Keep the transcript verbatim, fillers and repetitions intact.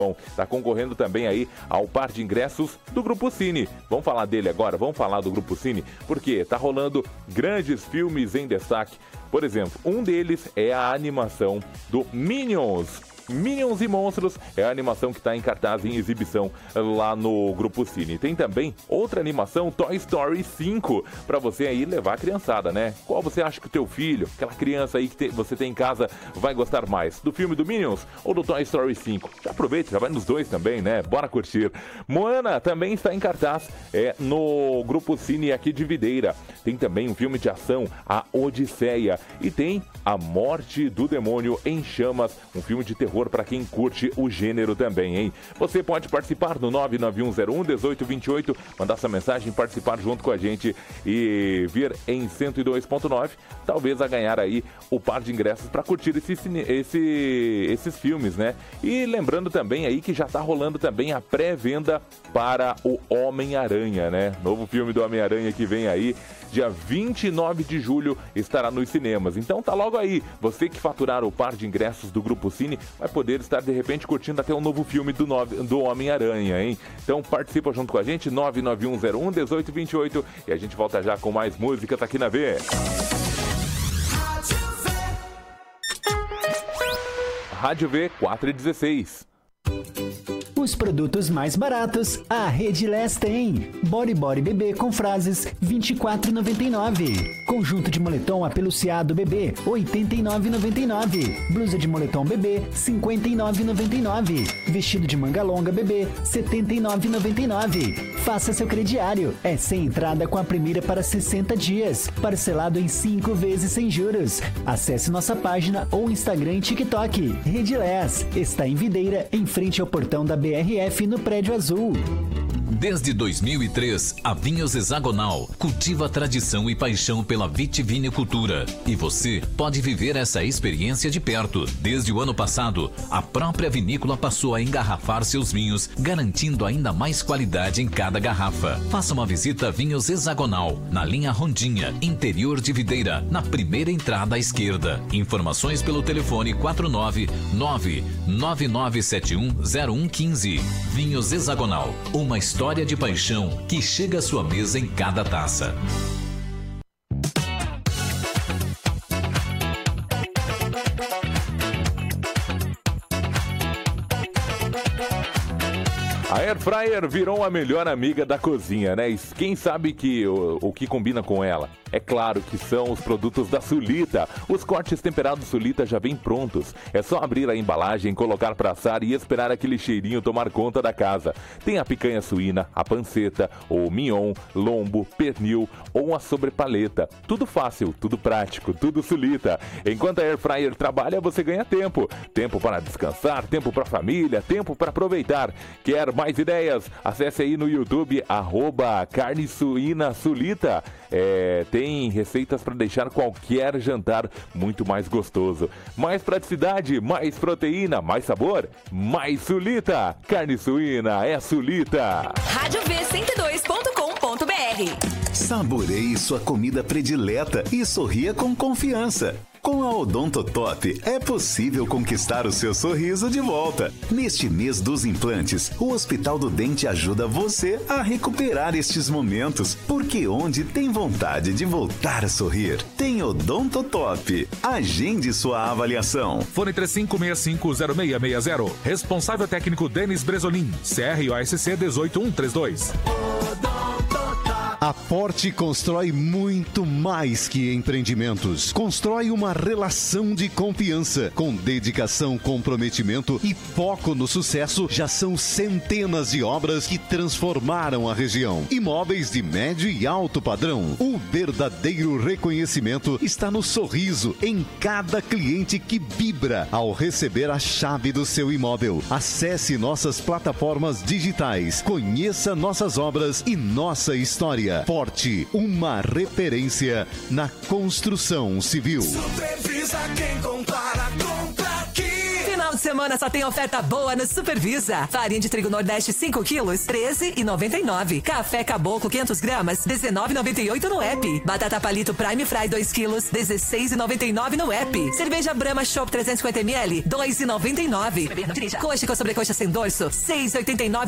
Está concorrendo também aí ao par de ingressos do Grupo Cine. Vamos falar dele agora, vamos falar do Grupo Cine, porque está rolando grandes filmes em destaque. Por exemplo, um deles é a animação do Minions. Minions e Monstros é a animação que está em cartaz em exibição lá no Grupo Cine. Tem também outra animação, Toy Story cinco, para você aí levar a criançada, né? Qual você acha que o teu filho, aquela criança aí que te, você tem em casa, vai gostar mais? Do filme do Minions ou do Toy Story cinco? Já aproveita, já vai nos dois também, né? Bora curtir. Moana também está em cartaz é, no Grupo Cine aqui de Videira. Tem também um filme de ação, A Odisseia. E tem A Morte do Demônio em Chamas, um filme de terror para quem curte o gênero também, hein? Você pode participar no nove nove um zero um um oito dois oito, mandar essa mensagem, participar junto com a gente e vir em cento e dois ponto nove, talvez a ganhar aí o par de ingressos para curtir esse, esse, esses filmes, né? E lembrando também aí que já tá rolando também a pré-venda para o Homem-Aranha, né? Novo filme do Homem-Aranha que vem aí, dia vinte e nove de julho, estará nos cinemas. Então tá logo aí, você que faturar o par de ingressos do Grupo Cine vai poder estar de repente curtindo até um novo filme do, do Homem-Aranha, hein? Então participa junto com a gente, nove nove um zero um um oito dois oito, e a gente volta já com mais músicas aqui na V. Rádio V quatrocentos e dezesseis. Os produtos mais baratos, a Rede Less tem. Body Body Bebê com frases, vinte e quatro reais e noventa e nove centavos. Conjunto de moletom apeluciado bebê, oitenta e nove reais e noventa e nove centavos. Blusa de moletom bebê, cinquenta e nove reais e noventa e nove centavos. Vestido de manga longa bebê, setenta e nove reais e noventa e nove centavos. Faça seu crediário. É sem entrada com a primeira para sessenta dias. Parcelado em cinco vezes sem juros. Acesse nossa página ou Instagram e TikTok. Rede Less está em Videira, em frente ao portão da B R F no Prédio Azul. Desde dois mil e três, a Vinhos Hexagonal cultiva a tradição e paixão pela vitivinicultura. E você pode viver essa experiência de perto. Desde o ano passado, a própria vinícola passou a engarrafar seus vinhos, garantindo ainda mais qualidade em cada garrafa. Faça uma visita a Vinhos Hexagonal, na linha Rondinha, interior de Videira, na primeira entrada à esquerda. Informações pelo telefone quatro nove nove nove nove sete um zero um um cinco. Vinhos Hexagonal, uma história de paixão que chega à sua mesa em cada taça. A Air Fryer virou a melhor amiga da cozinha, né? E quem sabe que o, o que combina com ela? É claro que são os produtos da Sulita. Os cortes temperados Sulita já vêm prontos. É só abrir a embalagem, colocar para assar e esperar aquele cheirinho tomar conta da casa. Tem a picanha suína, a panceta, o mignon, lombo, pernil ou a sobrepaleta. Tudo fácil, tudo prático, tudo Sulita. Enquanto a Air Fryer trabalha, você ganha tempo. Tempo para descansar, tempo para a família, tempo para aproveitar. Quer mais ideias? Acesse aí no YouTube, arroba Carne Suína Sulita. É, tem receitas para deixar qualquer jantar muito mais gostoso. Mais praticidade, mais proteína, mais sabor, mais Sulita. Carne suína é Sulita. Rádio V cento e dois ponto com ponto B R. Saboreie sua comida predileta e sorria com confiança. Com a Odontotop é possível conquistar o seu sorriso de volta. Neste mês dos implantes, o Hospital do Dente ajuda você a recuperar estes momentos, porque onde tem vontade de voltar a sorrir, tem Odontotop. Agende sua avaliação. Fone três cinco seis cinco zero seis seis zero. Responsável técnico Denis Bresolim. C R O S C dezoito mil cento e trinta e dois. A Forte constrói muito mais que empreendimentos. Constrói uma relação de confiança. Com dedicação, comprometimento e foco no sucesso, já são centenas de obras que transformaram a região. Imóveis de médio e alto padrão. O verdadeiro reconhecimento está no sorriso em cada cliente que vibra ao receber a chave do seu imóvel. Acesse nossas plataformas digitais. Conheça nossas obras e nossa história. Forte, uma referência na construção civil. Supervisa quem compara, compra aqui. Final de semana semana só tem oferta boa no Supervisa. Farinha de trigo Nordeste cinco quilos, treze reais e noventa e nove centavos. Café Caboclo quinhentos gramas, dezenove reais e noventa e oito centavos no app. Batata Palito Prime Fry dois quilos, dezesseis reais e noventa e nove centavos no app. Cerveja Brahma Chopp trezentos e cinquenta mililitros, dois reais e noventa e nove centavos. Coxa com sobrecoxa sem dorso, seis reais e oitenta e nove